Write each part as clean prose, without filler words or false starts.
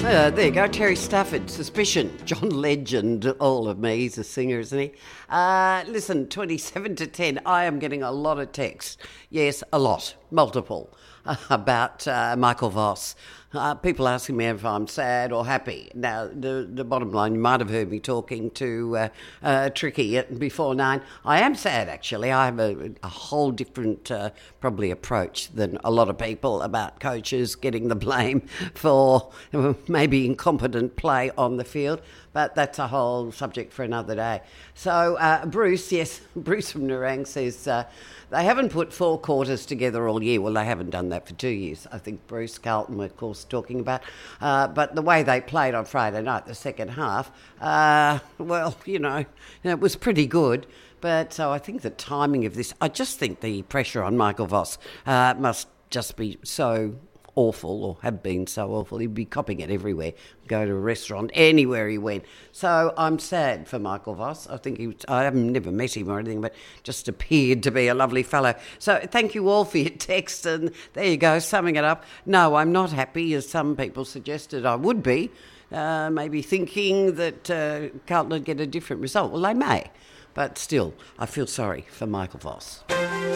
There you go, Terry Stafford, Suspicion, John Legend, all of me, he's a singer, isn't he? Listen, 27 to 10, I am getting a lot of texts, yes, a lot, multiple, about Michael Voss. People asking me if I'm sad or happy. Now, the bottom line, you might have heard me talking to Tricky before 9. I am sad, actually. I have a whole different, probably, approach than a lot of people about coaches getting the blame for maybe incompetent play on the field. But that's a whole subject for another day. So, Bruce from Nerang says they haven't put 4 quarters together all year. Well, they haven't done that for 2 years. I think Bruce Carlton were, of course, talking about. But the way they played on Friday night, the second half, well, it was pretty good. But so I think the timing of this, I just think the pressure on Michael Voss must just be so awful, or have been so awful. He'd be copying it everywhere, go to a restaurant, anywhere he went. So I'm sad for Michael Voss. I think I have never met him or anything, but just appeared to be a lovely fellow. So thank you all for your text, and there you go, summing it up. No, I'm not happy, as some people suggested I would be, maybe thinking that Carlton would get a different result. Well, they may, but still, I feel sorry for Michael Voss.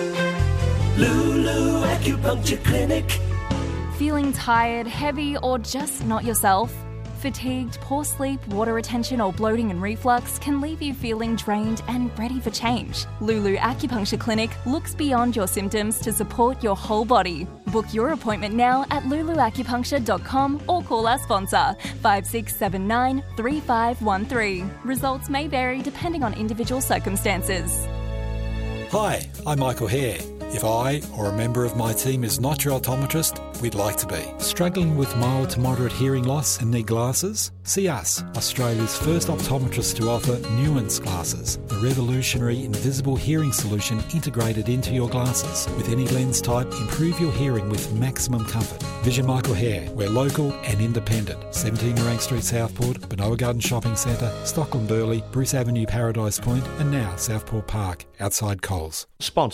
Lulu Acupuncture Clinic. Feeling tired, heavy, or just not yourself? Fatigued, poor sleep, water retention, or bloating and reflux can leave you feeling drained and ready for change. Lulu Acupuncture Clinic looks beyond your symptoms to support your whole body. Book your appointment now at luluacupuncture.com or call our sponsor 5679 3513. Results may vary depending on individual circumstances. Hi, I'm Michael Hare. If I or a member of my team is not your optometrist, we'd like to be. Struggling with mild to moderate hearing loss and need glasses? See us, Australia's first optometrist to offer Nuance glasses, the revolutionary invisible hearing solution integrated into your glasses. With any lens type, improve your hearing with maximum comfort. Vision Michael Hare. We're local and independent. 17 Nerang Street, Southport, Benoa Garden Shopping Centre, Stockland Burleigh, Bruce Avenue, Paradise Point, and now Southport Park, outside Coles. Sponsor